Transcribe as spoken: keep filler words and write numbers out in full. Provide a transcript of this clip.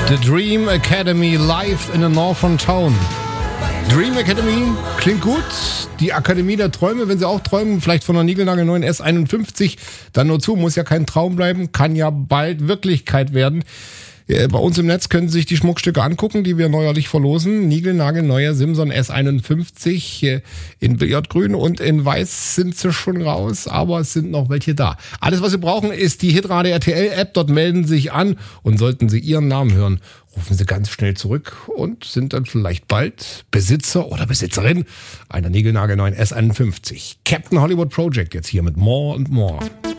The Dream Academy live in a Northern Town. Dream Academy klingt gut. Die Akademie der Träume, wenn Sie auch träumen, vielleicht von einer niegelnagelneuen S einundfünfzig, dann nur zu, muss ja kein Traum bleiben, kann ja bald Wirklichkeit werden. Bei uns im Netz können Sie sich die Schmuckstücke angucken, die wir neuerlich verlosen. Niegelnagelneuer Simson S einundfünfzig in Billardgrün und in Weiß sind sie schon raus, aber es sind noch welche da. Alles, was Sie brauchen, ist die Hitradio R T L-App. Dort melden Sie sich an und sollten Sie Ihren Namen hören, rufen Sie ganz schnell zurück und sind dann vielleicht bald Besitzer oder Besitzerin einer niegelnagelneuen S einundfünfzig. Captain Hollywood Project jetzt hier mit More and More.